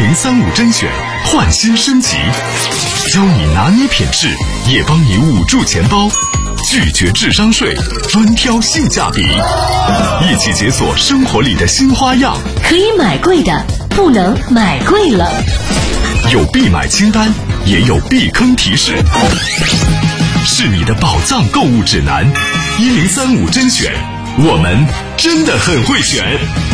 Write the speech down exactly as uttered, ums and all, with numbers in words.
零三五甄选焕新升级，教你拿捏品质，也帮你捂住钱包，拒绝智商税，专挑性价比，一起解锁生活里的新花样。 可以买贵的，不能买贵了。 有必买清单，也有避坑提示，是你的宝藏购物指南。一零三五甄选，我们真的很会选。